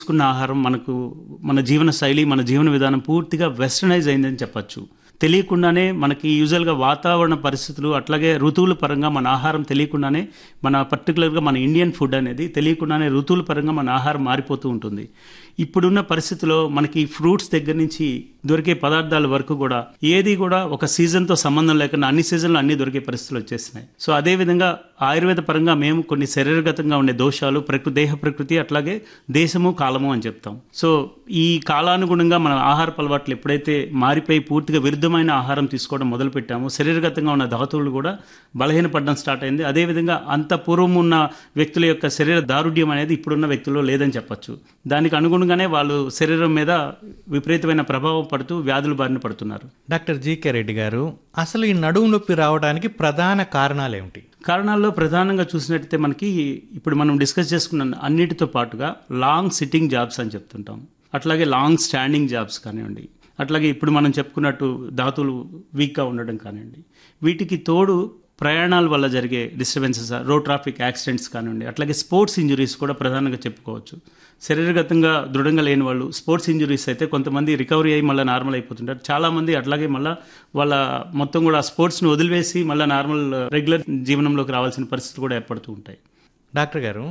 తీసుకున్న ఆహారం మన జీవన శైలి, మన జీవన విధానం పూర్తిగా వెస్టర్నైజ్ అయిందని చెప్పొచ్చు. తెలియకుండానే మనకి యూజువల్గా వాతావరణ పరిస్థితులు అట్లాగే ఋతువుల పరంగా మన ఆహారం తెలియకుండానే పర్టికులర్గా మన ఇండియన్ ఫుడ్ అనేది తెలియకుండానే ఋతువుల పరంగా మన ఆహారం మారిపోతూ ఉంటుంది. ఇప్పుడున్న పరిస్థితిలో మనకి ఫ్రూట్స్ దగ్గర నుంచి దొరికే పదార్థాల వరకు కూడా ఏది కూడా ఒక సీజన్తో సంబంధం లేకుండా అన్ని సీజన్లు అన్ని దొరికే పరిస్థితులు వచ్చేసినాయి. సో అదేవిధంగా ఆయుర్వేద పరంగా మేము కొన్ని శరీరగతంగా ఉండే దోషాలు, దేహ ప్రకృతి అట్లాగే దేశము కాలము అని చెప్తాం. సో ఈ కాలానుగుణంగా మన ఆహారపు అలవాట్లు ఎప్పుడైతే మారిపోయి పూర్తిగా విరుద్ధమైన ఆహారం తీసుకోవడం మొదలుపెట్టామో శరీరగతంగా ఉన్న ధాతువులు కూడా బలహీనపడడం స్టార్ట్ అయింది. అదేవిధంగా అంత పూర్వం ఉన్న వ్యక్తుల యొక్క శరీర దారుఢ్యం అనేది ఇప్పుడున్న వ్యక్తుల్లో లేదని చెప్పొచ్చు. దానికి అనుగుణంగానే వాళ్ళు శరీరం మీద విపరీతమైన ప్రభావం పడుతూ వ్యాధుల బారిన పడుతున్నారు. డాక్టర్ జీకే రెడ్డి గారు, అసలు ఈ నడుము నొప్పి రావడానికి ప్రధాన కారణాలు ఏమిటి? కారణాల్లో ప్రధానంగా చూసినట్టయితే మనకి ఇప్పుడు మనం డిస్కస్ చేసుకున్న అన్నిటితో పాటుగా లాంగ్ సిట్టింగ్ జాబ్స్ అని చెప్తుంటాం, అట్లాగే లాంగ్ స్టాండింగ్ జాబ్స్ కానివ్వండి, అట్లాగే ఇప్పుడు మనం చెప్పుకున్నట్టు ధాతువులు వీక్గా ఉండడం కానివ్వండి, వీటికి తోడు ప్రయాణాల వల్ల జరిగే డిస్టర్బెన్సెస్, రోడ్ ట్రాఫిక్ యాక్సిడెంట్స్ కానివ్వండి, అట్లాగే స్పోర్ట్స్ ఇంజురీస్ కూడా ప్రధానంగా చెప్పుకోవచ్చు. శరీరగతంగా దృఢంగా లేని వాళ్ళు స్పోర్ట్స్ ఇంజురీస్ అయితే కొంతమంది రికవరీ అయ్యి మళ్ళీ నార్మల్ అయిపోతుంటారు. చాలామంది అట్లాగే మళ్ళీ వాళ్ళ మొత్తం కూడా స్పోర్ట్స్ని వదిలివేసి మళ్ళీ నార్మల్ రెగ్యులర్ జీవనంలోకి రావాల్సిన పరిస్థితులు కూడా ఏర్పడుతూ ఉంటాయి. డాక్టర్ గారు,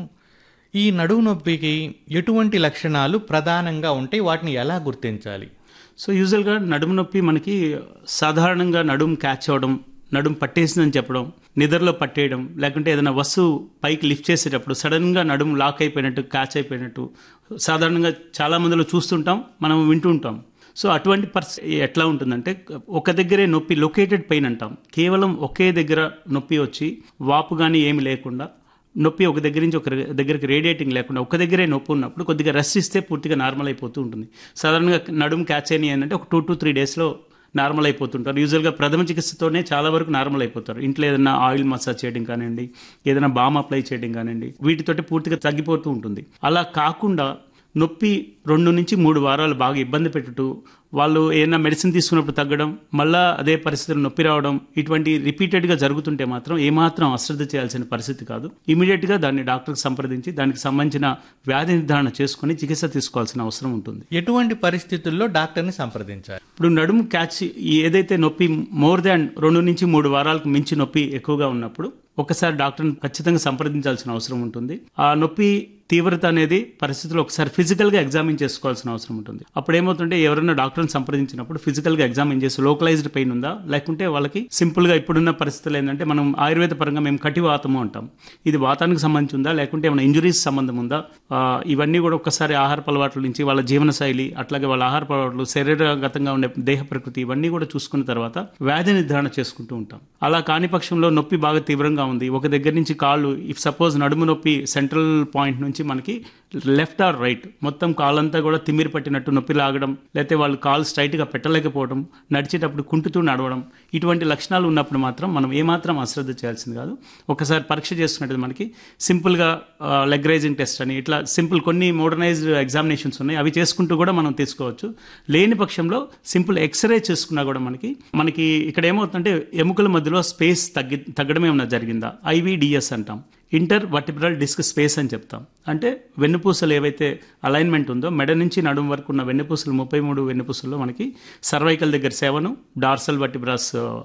ఈ నడుము నొప్పికి ఎటువంటి లక్షణాలు ప్రధానంగా ఉంటాయి, వాటిని ఎలా గుర్తించాలి? సో యూజువల్గా నడుము నొప్పి మనకి సాధారణంగా నడుము క్యాచ్ అవ్వడం, నడుము పట్టేసిందని చెప్పడం, నిద్రలో పట్టేయడం, లేకుంటే ఏదైనా వస్తువు పైకి లిఫ్ట్ చేసేటప్పుడు సడన్గా నడుము లాక్ అయిపోయినట్టు, క్యాచ్ అయిపోయినట్టు సాధారణంగా చాలా మందిలో చూస్తుంటాం, మనం వింటూ ఉంటాం. సో అటువంటి పరిస్థితి ఎట్లా ఉంటుందంటే ఒక దగ్గరే నొప్పి, లొకేటెడ్ పెయిన్ అంటాం. కేవలం ఒకే దగ్గర నొప్పి వచ్చి వాపు కానీ ఏమి లేకుండా, నొప్పి ఒక దగ్గర నుంచి ఒక దగ్గరికి రేడియేటింగ్ లేకుండా ఒక దగ్గరే నొప్పి ఉన్నప్పుడు కొద్దిగా రెస్ట్ ఇస్తే పూర్తిగా నార్మల్ అయిపోతూ ఉంటుంది. సాధారణంగా నడుము క్యాచ్ అయినాయి అంటే ఒక 2 to 3 డేస్లో నార్మల్ అయిపోతుంటారు. యూజువల్గా ప్రథమ చికిత్సతోనే చాలా వరకు నార్మల్ అయిపోతారు. ఇంట్లో ఏదైనా ఆయిల్ మసాజ్ చేయడం కానివ్వండి, ఏదైనా బామ్ అప్లై చేయడం కానివ్వండి, వీటితోటి పూర్తిగా తగ్గిపోతూ ఉంటుంది. అలా కాకుండా నొప్పి 2 నుంచి 3 వారాలు బాగా ఇబ్బంది పెట్టుతూ వాళ్ళు ఏదైనా మెడిసిన్ తీసుకున్నప్పుడు తగ్గడం, మళ్ళీ అదే పరిస్థితులు నొప్పి రావడం, ఇటువంటి రిపీటెడ్గా జరుగుతుంటే మాత్రం ఏమాత్రం అశ్రద్ధ చేయాల్సిన పరిస్థితి కాదు. ఇమీడియట్గా దాన్ని డాక్టర్కి సంప్రదించి దానికి సంబంధించిన వ్యాధి నిర్ధారణ చేసుకుని చికిత్స తీసుకోవాల్సిన అవసరం ఉంటుంది. ఎటువంటి పరిస్థితుల్లో డాక్టర్ని సంప్రదించాలి? ఇప్పుడు నడుము క్యాచ్ ఏదైతే నొప్పి మోర్ దాన్ 2 నుంచి 3 వారాలకు మించి నొప్పి ఎక్కువగా ఉన్నప్పుడు ఒకసారి డాక్టర్ని ఖచ్చితంగా సంప్రదించాల్సిన అవసరం ఉంటుంది. ఆ నొప్పి తీవ్రత అనేది పరిస్థితుల్లో ఒకసారి ఫిజికల్గా ఎగ్జామిన్ చేసుకోవాల్సిన అవసరం ఉంటుంది. అప్పుడు ఏమవుతుంటే ఎవరైనా డాక్టర్ని సంప్రదించినప్పుడు ఫిజికల్గా ఎగ్జామిన్ చేసి లోకలైజ్డ్ పెయిన్ ఉందా, లేకుంటే వాళ్ళకి సింపుల్గా ఇప్పుడున్న పరిస్థితులు ఏంటంటే మనం ఆయుర్వేద పరంగా మేము కటివాతము అంటాం, ఇది వాతానికి సంబంధించి ఉందా లేకుంటే ఏమైనా ఇంజురీస్ సంబంధం ఉందా, ఇవన్నీ కూడా ఒక్కసారి ఆహారపు అలవాట్ల నుంచి వాళ్ళ జీవన శైలి, అట్లాగే వాళ్ళ ఆహారపు అలవాట్లు, శరీరగతంగా ఉండే దేహ ప్రకృతి, ఇవన్నీ కూడా చూసుకున్న తర్వాత వ్యాధి నిర్ధారణ చేసుకుంటూ ఉంటాం. అలా కాని పక్షంలో నొప్పి బాగా తీవ్రంగా ఉంది, ఒక దగ్గర నుంచి కాళ్ళు, ఇఫ్ సపోజ్ నడుము నొప్పి సెంట్రల్ పాయింట్ నుంచి మనకి లెఫ్ట్ ఆర్ రైట్ మొత్తం కాళ్ళంతా కూడా తిమ్మిరి పట్టినట్టు నొప్పి లాగడం, లేకపోతే వాళ్ళు కాళ్ళు స్ట్రైట్గా పెట్టలేకపోవడం, నడిచేటప్పుడు కుంటుతూ నడవడం, ఇటువంటి లక్షణాలు ఉన్నప్పుడు మాత్రం మనం ఏమాత్రం అశ్రద్ధ చేయాల్సింది కాదు. ఒకసారి పరీక్ష చేసుకున్నట్టు మనకి సింపుల్గా లెగ్ రైజింగ్ టెస్ట్ అని ఇట్లా సింపుల్ కొన్ని మోడర్నైజ్డ్ ఎగ్జామినేషన్స్ ఉన్నాయి, అవి చేసుకుంటూ కూడా మనం తీసుకోవచ్చు. లేని పక్షంలో సింపుల్ ఎక్స్రే చేసుకున్నా కూడా మనకి ఇక్కడ ఏమవుతుందంటే ఎముకల మధ్యలో స్పేస్ తగ్గడం ఏమన్నా జరిగిందా, IVDS అంటాం, ఇంటర్ వర్టిబ్రల్ డిస్క్ స్పేస్ అని చెప్తాం. అంటే వెన్నుపూసలు ఏవైతే అలైన్మెంట్ ఉందో మెడ నుంచి నడుము వరకు ఉన్న వెన్నుపూసలు 33 వెన్నుపూసల్లో మనకి సర్వైకల్ దగ్గర 7, డార్సల్ వర్టిబ్రాస్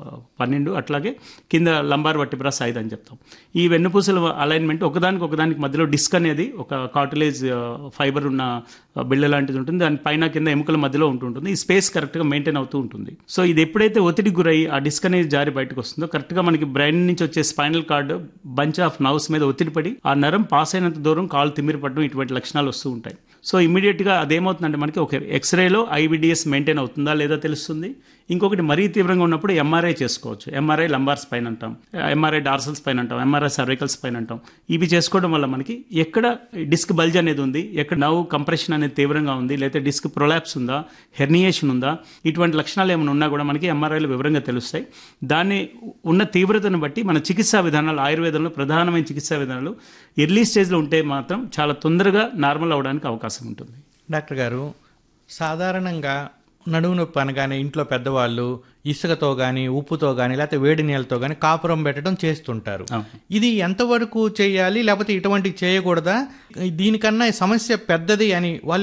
12, అట్లాగే కింద లంబార్ వర్టిబ్రాస్ 5 అని చెప్తాం. ఈ వెన్నుపూసల అలైన్మెంట్ ఒకదానికి మధ్యలో డిస్క్ అనేది ఒక కార్టిలేజ్ ఫైబర్ ఉన్న బిళ్ళ లాంటిది ఉంటుంది, దాని పైన కింద ఎముకల మధ్యలో ఉంటుంటుంది. ఈ స్పేస్ కరెక్ట్గా మెయింటైన్ అవుతూ ఉంటుంది. సో ఇది ఎప్పుడైతే ఒత్తిడికి గురై ఆ డిస్క్ అనేది జారి బయటకు వస్తుందో కరెక్ట్గా మనకి బ్రెయిన్ నుంచి వచ్చే spinal cord bunch of nerves మీద ఒత్తిడి పడి ఆ నరం పాస్ అయినంత దూరం కాళ్ళు తిమ్మిరి పడడం, ఇటువంటి లక్షణాలు వస్తూ ఉంటాయి. సో ఇమీడియట్గా అదేమవుతుందంటే మనకి ఒక ఎక్స్రేలో IVDS మెయింటైన్ అవుతుందా లేదా తెలుస్తుంది. ఇంకొకటి మరీ తీవ్రంగా ఉన్నప్పుడు MRI చేసుకోవచ్చు. MRI లంబార్ స్పైన్ అంటాం, MRI డార్సల్ స్పైన్ అంటాం, MRI సర్వైకల్ స్పైన్ అంటాం. ఇవి చేసుకోవడం వల్ల మనకి ఎక్కడ డిస్క్ బల్జ్ అనేది ఉంది, ఎక్కడ నర్వ్ కంప్రెషన్ అనేది తీవ్రంగా ఉంది, లేకపోతే డిస్క్ ప్రొలాప్స్ ఉందా, హెర్నియేషన్ ఉందా, ఇటువంటి లక్షణాలు ఏమైనా ఉన్నా కూడా మనకి MRIలో వివరంగా తెలుస్తాయి. దాన్ని ఉన్న తీవ్రతను బట్టి మన చికిత్సా విధానాలు, ఆయుర్వేదంలో ప్రధానమైన చికిత్సా విధానాలు ఎర్లీ స్టేజ్లో ఉంటే మాత్రం చాలా తొందరగా నార్మల్ అవడానికి అవకాశం ఉంటుంది. డాక్టర్ గారు, సాధారణంగా నడుము నొప్పి అనగానే ఇంట్లో పెద్దవాళ్ళు ఇసుకతో కానీ ఉప్పుతో కానీ లేకపోతే వేడి నీళ్ళతో కానీ కాపురం పెట్టడం చేస్తుంటారు. ఇది ఎంతవరకు చేయాలి, లేకపోతే ఇటువంటివి చేయకూడదా? దీనికన్నా ఈ సమస్య పెద్దది అని వాళ్ళు